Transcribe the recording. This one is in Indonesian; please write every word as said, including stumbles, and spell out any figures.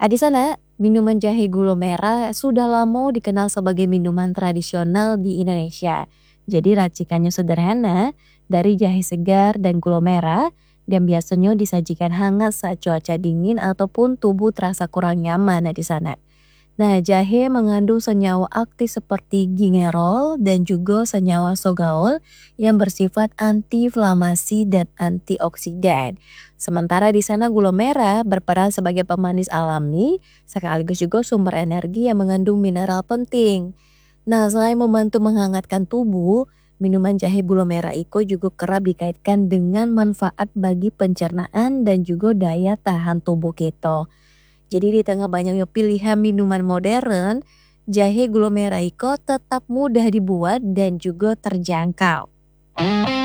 Ah, di sana, minuman jahe gula merah sudah lama dikenal sebagai minuman tradisional di Indonesia. Jadi racikannya sederhana, dari jahe segar dan gula merah, dan biasanya disajikan hangat saat cuaca dingin ataupun tubuh terasa kurang nyaman nah, di sana. Nah, jahe mengandung senyawa aktif seperti gingerol dan juga senyawa sogaol yang bersifat antiinflamasi dan antioksidan. Sementara di sana gula merah berperan sebagai pemanis alami sekaligus juga sumber energi yang mengandung mineral penting. Nah, selain membantu menghangatkan tubuh, minuman jahe gula merah itu juga kerap dikaitkan dengan manfaat bagi pencernaan dan juga daya tahan tubuh kita. Jadi di tengah banyaknya pilihan minuman modern, jahe gula merah iko tetap mudah dibuat dan juga terjangkau.